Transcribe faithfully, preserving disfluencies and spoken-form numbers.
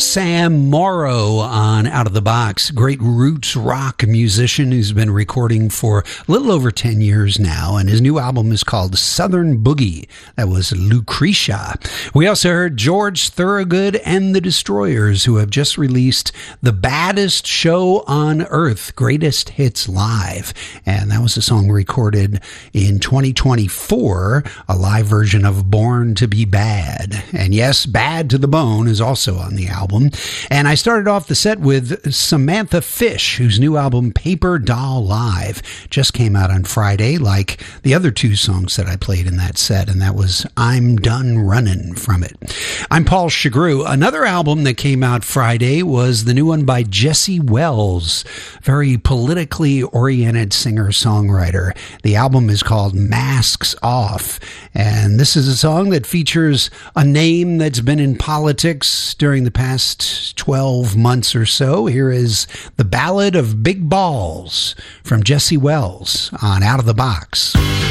Sam Morrow on Out of the Box, great roots rock musician who's been recording for a little over ten years now, and his new album is called Southern Boogie. That was Lucretia. We also heard George Thorogood and the Destroyers, who have just released The Baddest Show on Earth, Greatest Hits Live, and that was a song recorded in twenty twenty-four, a live version of Born to Be Bad. And yes, Bad to the Bone is also on the album. And I started off the set with Samantha Fish, whose new album Paper Doll Live just came out on Friday, like the other two songs that I played in that set, and that was I'm Done Runnin' from it. I'm Paul Chagru. Another album that came out Friday was the new one by Jesse Wells, very politically oriented singer-songwriter. The album is called Masks Off, and this is a song that features a name that's been in politics during the past twelve months or so. Here is The Ballad of Big Balls from Jesse Wells on Out of the Box.